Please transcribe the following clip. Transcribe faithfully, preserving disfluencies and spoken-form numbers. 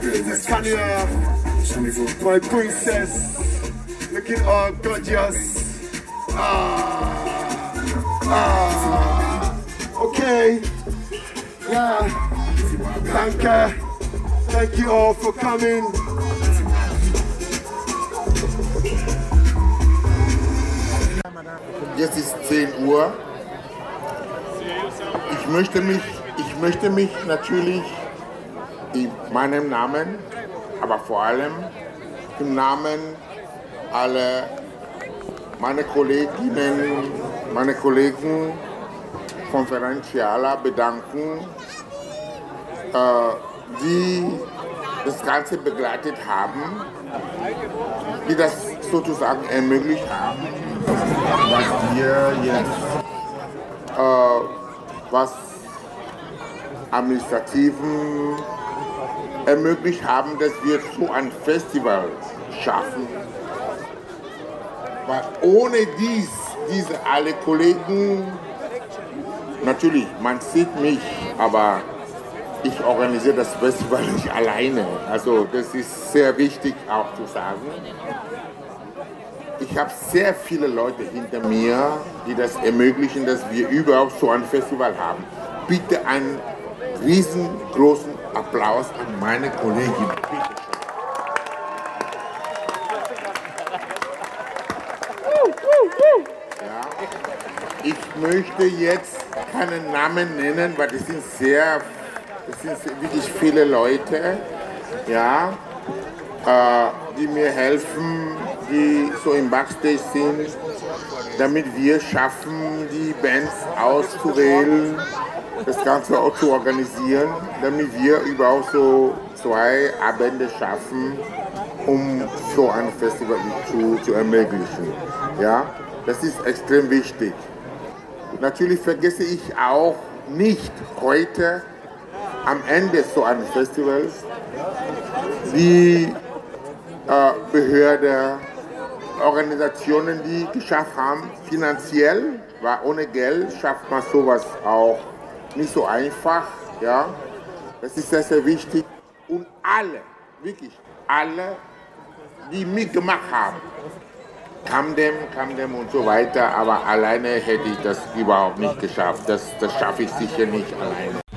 Princess Kanya, my princess, looking all gorgeous. Ah, ah, okay, yeah, thank you, thank you all for coming. Jetzt ist zehn Uhr. Ich möchte mich, ich möchte mich natürlich in meinem Namen, aber vor allem im Namen aller meiner Kolleginnen, meine Kollegen von Ferenciala bedanken, äh, die das Ganze begleitet haben, die das sozusagen ermöglicht haben, was wir jetzt, äh, was Administrativen ermöglicht haben, dass wir so ein Festival schaffen. Weil ohne dies, diese alle Kollegen, natürlich, man sieht mich, aber ich organisiere das Festival nicht alleine. Also das ist sehr wichtig auch zu sagen. Ich habe sehr viele Leute hinter mir, die das ermöglichen, dass wir überhaupt so ein Festival haben. Bitte einen riesengroßen Applaus an meine Kollegin. Ja. Ich möchte jetzt keinen Namen nennen, weil das sind sehr, das sind wirklich viele Leute, ja, äh, die mir helfen, die so im Backstage sind, damit wir schaffen, die Bands auszuwählen, das Ganze auch zu organisieren, damit wir überhaupt so zwei Abende schaffen, um so ein Festival zu, zu ermöglichen. Ja, das ist extrem wichtig. Natürlich vergesse ich auch nicht heute am Ende so eines Festivals die äh, Behörde, Organisationen, die geschafft haben, finanziell, weil ohne Geld schafft man sowas auch nicht so einfach. Ja? Das ist sehr, sehr wichtig. Und alle, wirklich alle, die mitgemacht haben, Camden, Camden und so weiter, aber alleine hätte ich das überhaupt nicht geschafft. Das, das schaffe ich sicher nicht alleine.